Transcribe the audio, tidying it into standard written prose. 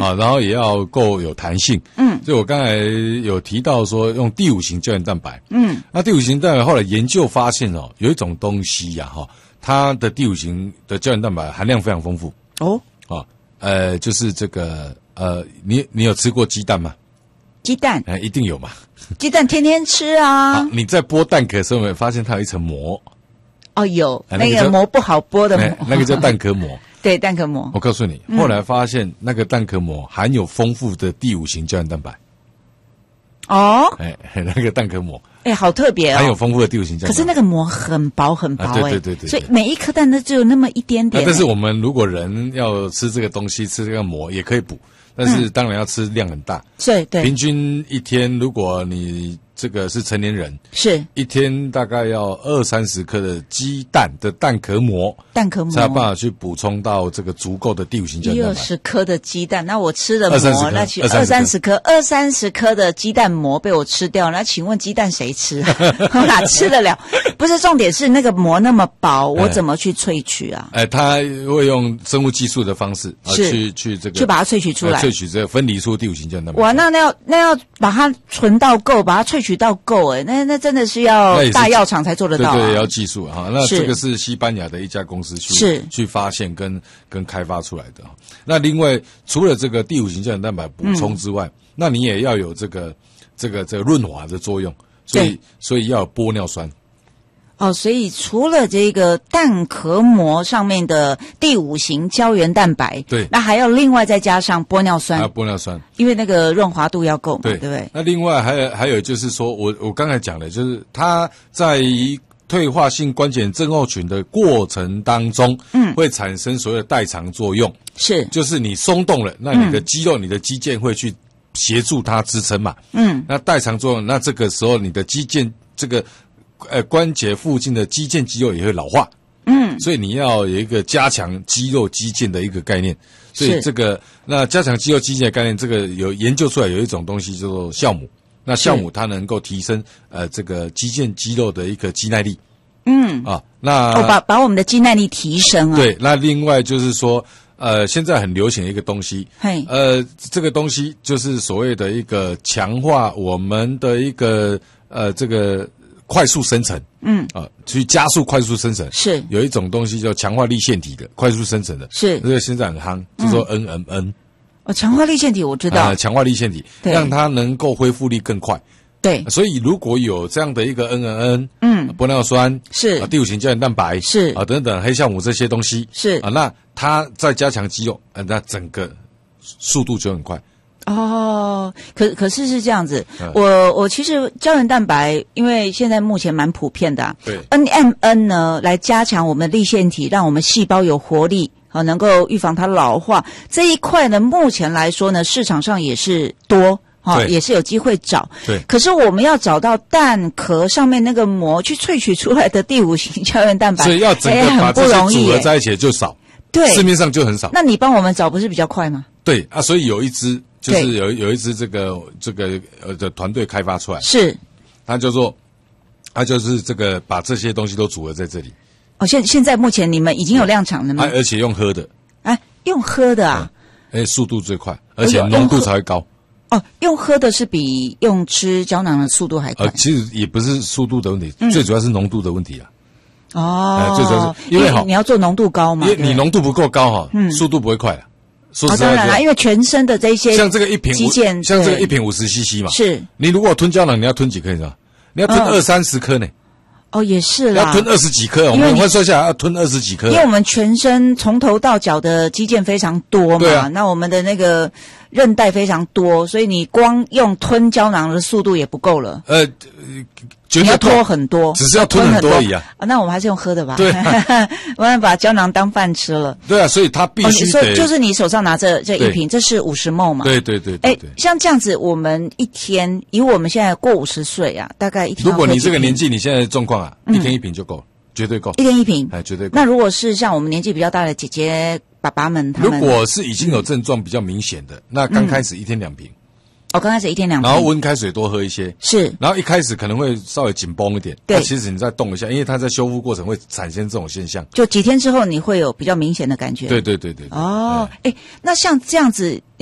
然后也要够有弹性，所以我刚才有提到说用第5型胶原蛋白，那第5型蛋白后来研究发现有一种东西呀，它的第5型的胶原蛋白含量非常丰富就是这个你有吃过鸡蛋吗？ 鸡蛋一定有嘛， 鸡蛋天天吃啊。 你在剥蛋壳的时候有没有发现它有一层膜？ 有那个膜不好剥的膜， 那个叫蛋壳膜。 对，蛋壳膜。 我告诉你，后来发现那个蛋壳膜含有丰富的第5型胶原蛋白。那个蛋壳膜， 好特别含有丰富的第5型胶原蛋白。 可是那个膜很薄很薄， 对， 所以每一颗蛋都只有那么一点点。 但是我们如果人要吃这个东西，吃这个膜也可以补，但是当然要吃量很大。 对， 平均一天，如果你这个是成年人， 是一天大概要20-30颗的鸡蛋的蛋壳膜，才有办法去补充到这个足够的第5型胶原蛋白。 20颗的鸡蛋，那我吃的膜，那去20-30颗，20-30颗的鸡蛋膜被我吃掉，那请问鸡蛋谁吃？我哪吃得了？不是，重点是那个膜那么薄，我怎么去萃取啊？ 它会用生物技术的方式去这个去把它萃取出来， 萃取这个分离出第5型胶原蛋白。 哇，那要把它存到够，把它萃取到够，那真的是要大药厂才做得到。 对，要技术那这个是西班牙的一家公司去发现跟开发出来的。那另外除了这个第5型胶原蛋白补充之外，那你也要有这个润滑的作用，所以要有玻尿酸。 所以除了这个蛋壳膜上面的第5型胶原蛋白， 对， 那还要另外再加上玻尿酸， 玻尿酸， 因为那个润滑度要够嘛，对不对？ 那另外还有就是说，我刚才讲的，就是它在退化性关节症候群的过程当中，会产生所谓的代偿作用，就是你松动了，那你的肌肉、你的肌腱会去协助它支撑嘛，那代偿作用，那这个时候你的肌腱这个关节附近的肌腱肌肉也会老化，所以你要有一个加强肌肉肌腱的一个概念，所以那加强肌肉肌腱的概念，这个有研究出来有一种东西叫做酵母，那酵母它能够提升这个肌腱肌肉的一个肌耐力，那把我们的肌耐力提升啊， 对，那另外就是说现在很流行的一个东西，这个东西就是所谓的一个强化我们的一个这个快速生成，去加速快速生成，是有一种东西叫强化粒线体的快速生成的，是这个现在很夯，就说 NMN。 强化粒线体我知道， 强化粒线体让它能够恢复力更快。 对， 所以如果有这样的一个 NMN，玻尿酸是第5型胶原蛋白是等等黑酵母这些东西是那它再加强肌肉，那整个速度就很快。 可是这样子，我其实胶原蛋白，因为现在目前蛮普遍的对 ，NMN 呢来加强我们的粒线体，让我们细胞有活力，能够预防它老化。这一块呢，目前来说呢，市场上也是多。也是有机会找，对。可是我们要找到蛋壳上面那个膜去萃取出来的第5型胶原蛋白， 所以要整个把这些组合在一起就少，对，市面上就很少。 那你帮我们找不是比较快吗？ 对所以有一支就是有一支这个的团队开发出来，是它就是这个把这些东西都组合在这里。 现在目前你们已经有量产了吗？ 而且用喝的， 用喝的啊？ 速度最快，而且浓度才会高。 用喝的是比用吃胶囊的速度还快。 其实也不是速度的问题，最主要是浓度的问题最主要是因为你要做浓度高嘛， 因为你浓度不够高速度不会快说实在当然啦，因为全身的这些像这个一瓶50cc 嘛，是你如果吞胶囊，你要吞几颗？你知道？你要吞20-30颗呢。 也是啦， 要吞20几颗，我们换算下来要吞20几颗。 因为我们全身从头到脚的肌腱非常多嘛，那我们的那个韧带非常多，所以你光用吞胶囊的速度也不够了。你要拖很多， 只是要吞很多而已啊。 那我们还是用喝的吧。 对， 我们把胶囊当饭吃了。 对所以它必须得就是你手上拿着这一瓶，这是50ml 嘛？ 对。 像这样子，我们一天以我们现在过50岁啊，大概一天。 如果你这个年纪，你现在的状况一天1瓶就够了，绝对够。 一天1瓶， 绝对够。 那如果是像我们年纪比较大的姐姐、爸爸们，他们如果是已经有症状比较明显的，那刚开始1天2瓶。 刚开始1天2瓶， 然后温开水多喝一些， 是。 然后一开始可能会稍微紧绷一点，对。其实你再动一下，因为它在修复过程会产生这种现象。 就几天之后，你会有比较明显的感觉。 对。 那像这样子。